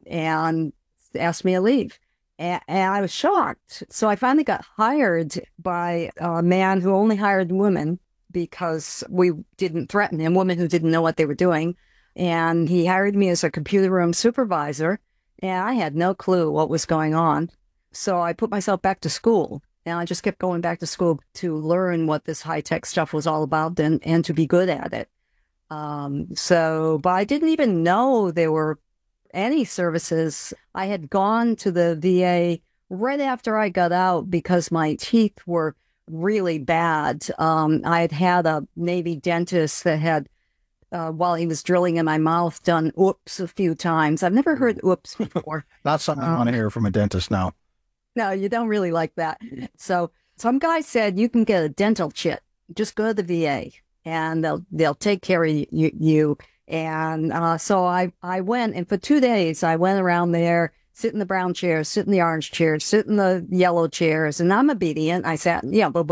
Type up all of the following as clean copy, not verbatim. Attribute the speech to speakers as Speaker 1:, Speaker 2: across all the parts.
Speaker 1: and asked me to leave. And I was shocked. So I finally got hired by a man who only hired women because we didn't threaten him, women who didn't know what they were doing. And he hired me as a computer room supervisor. And I had no clue what was going on. So I put myself back to school. And I just kept going back to school to learn what this high-tech stuff was all about and to be good at it. But I didn't even know there were any services. I had gone to the VA right after I got out because my teeth were really bad. I had had a Navy dentist that had, while he was drilling in my mouth, done oops a few times. I've never heard oops before.
Speaker 2: Not something I want to hear from a dentist now.
Speaker 1: No, you don't really like that. So some guy said, you can get a dental chit. Just go to the VA and they'll take care of you. And so I went, and for 2 days, I went around there, sit in the brown chairs, sit in the orange chairs, sit in the yellow chairs, and I'm obedient. I sat,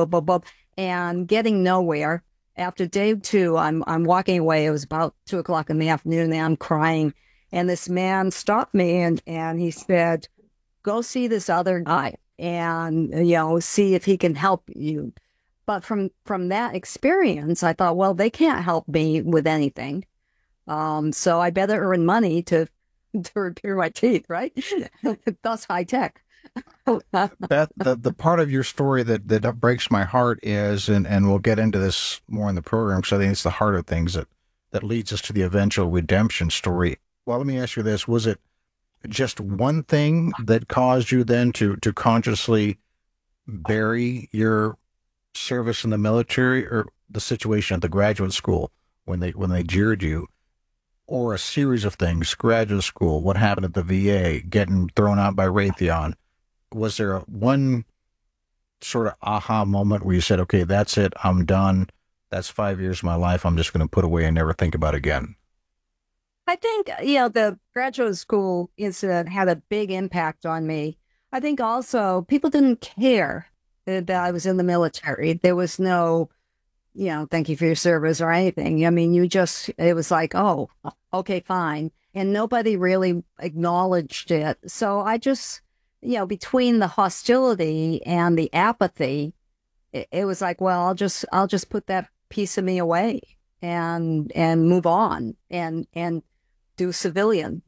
Speaker 1: and getting nowhere. After day 2, I'm walking away. It was about 2:00 in the afternoon, and I'm crying. And this man stopped me, and he said, go see this other guy and, see if he can help you. But from that experience, I thought, well, they can't help me with anything. So I better earn money to repair my teeth, right? Thus high tech.
Speaker 2: Beth, the part of your story that breaks my heart is, and we'll get into this more in the program, because I think it's the heart of things that leads us to the eventual redemption story. Well, let me ask you this. Was it just one thing that caused you then to consciously bury your service in the military, or the situation at the graduate school when they jeered you? Or a series of things, graduate school, what happened at the VA, getting thrown out by Raytheon? Was there one sort of aha moment where you said, okay, that's it, I'm done, that's 5 years of my life, I'm just going to put away and never think about it again?
Speaker 1: I think, the graduate school incident had a big impact on me. I think also people didn't care that I was in the military. There was no, thank you for your service or anything. I mean, it was like, oh, okay, fine. And nobody really acknowledged it. So I just, between the hostility and the apathy, it was like, well, I'll just put that piece of me away and move on and do civilian,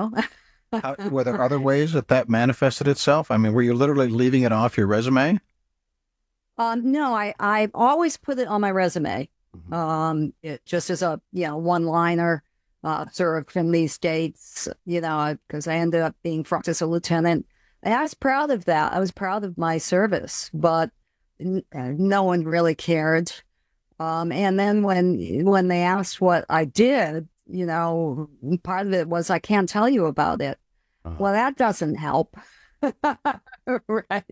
Speaker 2: Were there other ways that manifested itself? I mean, were you literally leaving it off your resume?
Speaker 1: No, I've always put it on my resume. It just as a, one-liner, served from these dates, because I ended up being as a lieutenant. And I was proud of that. I was proud of my service, but no one really cared. And then when they asked what I did, part of it was, I can't tell you about it. Well, that doesn't help. Right.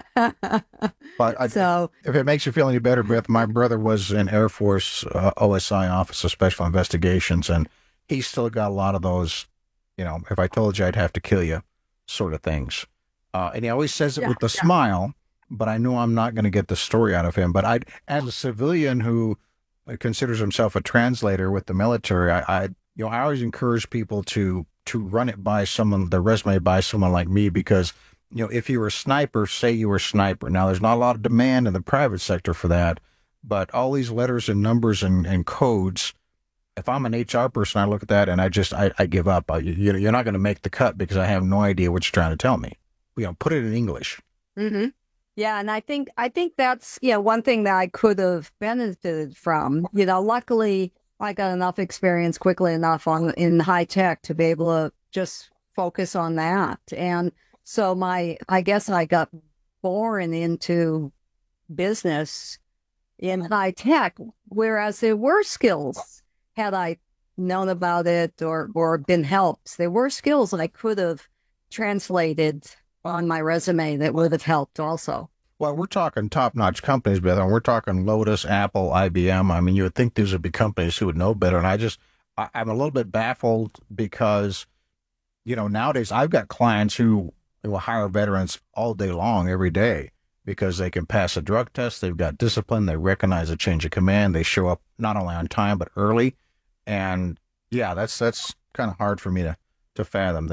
Speaker 2: But so, if it makes you feel any better, Beth, my brother was an Air Force OSI Office of Special Investigations, and he still got a lot of those, if I told you I'd have to kill you sort of things. And he always says it with a smile, but I know I'm not going to get the story out of him. But as a civilian who considers himself a translator with the military, I always encourage people to run it by someone, the resume by someone like me, because if you were a sniper, say you were a sniper. Now, there's not a lot of demand in the private sector for that, but all these letters and numbers and codes, if I'm an HR person, I look at that and I give up. You're not going to make the cut because I have no idea what you're trying to tell me. Put it in English.
Speaker 1: Mm-hmm. Yeah, and I think that's one thing that I could have benefited from. Luckily, I got enough experience quickly enough in high tech to be able to just focus on that. And so I guess I got born into business in high tech, whereas there were skills, had I known about it or been helped, there were skills that I could have translated on my resume that would have helped also.
Speaker 2: Well, we're talking top-notch companies, Beth, and we're talking Lotus, Apple, IBM. I mean, you would think these would be companies who would know better. And I'm a little bit baffled because, nowadays I've got clients who will hire veterans all day long, every day, because they can pass a drug test, they've got discipline, they recognize a change of command, they show up not only on time, but early. And yeah, that's kind of hard for me to fathom.